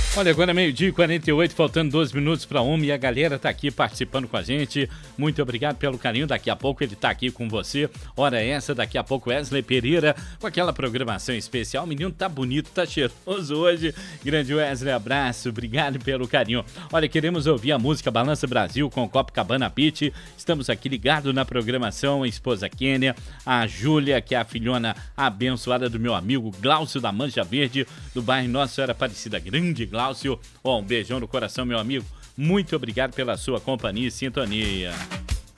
Olha, agora é 12h48, faltando 12 minutos para 1 e a galera tá aqui participando com a gente. Muito obrigado pelo carinho. Daqui a pouco ele tá aqui com você. Hora essa, daqui a pouco Wesley Pereira com aquela programação especial. O menino tá bonito, tá cheiroso hoje. Grande Wesley, abraço, obrigado pelo carinho. Olha, queremos ouvir a música Balança Brasil com Copacabana Beach. Estamos aqui ligados na programação. A esposa Kênia, a Júlia, que é a filhona abençoada do meu amigo Glaucio da Mancha Verde, do bairro Nossa Senhora Aparecida. Grande Glaucio, um beijão no coração, meu amigo. Muito obrigado pela sua companhia e sintonia.